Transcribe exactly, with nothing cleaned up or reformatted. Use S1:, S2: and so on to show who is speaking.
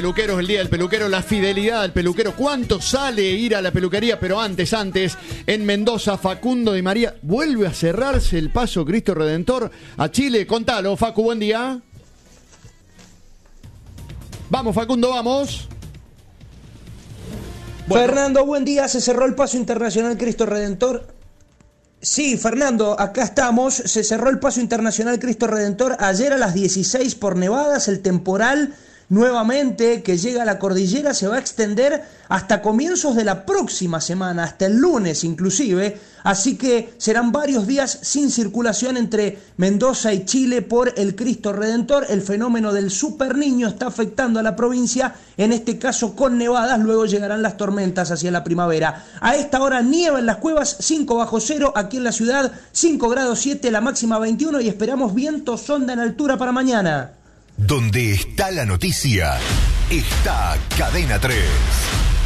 S1: Peluqueros, el día del peluquero, la fidelidad del peluquero. ¿Cuánto sale ir a la peluquería? Pero antes, antes, en Mendoza, Facundo Di María, vuelve a cerrarse el paso Cristo Redentor a Chile. Contalo, Facu, buen día. Vamos, Facundo, vamos.
S2: Bueno. Fernando, buen día. Se cerró el paso internacional Cristo Redentor. Sí, Fernando, acá estamos. Se cerró el paso internacional Cristo Redentor ayer a las dieciséis por nevadas. El temporal nuevamente que llega a la cordillera se va a extender hasta comienzos de la próxima semana, hasta el lunes inclusive, así que serán varios días sin circulación entre Mendoza y Chile por el Cristo Redentor. El fenómeno del Super Niño está afectando a la provincia, en este caso con nevadas, luego llegarán las tormentas hacia la primavera. A esta hora nieva en las cuevas, cinco bajo cero, aquí en la ciudad cinco grados siete, la máxima veintiuno y esperamos viento sonda en altura para mañana.
S3: Donde está la noticia, está Cadena tres.